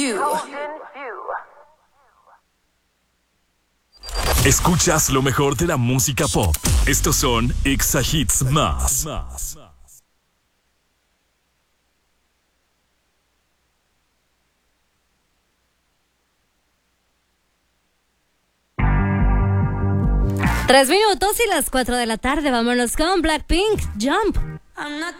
Escuchas lo mejor de la música pop. Estos son Exa Hits Más. 3 minutos y las 4 de la tarde. Vámonos con Blackpink, Jump.